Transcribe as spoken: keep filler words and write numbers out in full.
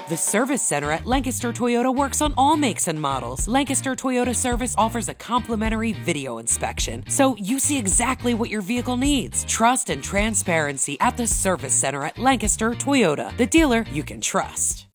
The Service Center at Lancaster Toyota works on all makes and models. Lancaster Toyota Service offers a complimentary video inspection, so you see exactly what your vehicle needs. Trust and transparency at the Service Center at Lancaster Toyota, the dealer you can trust.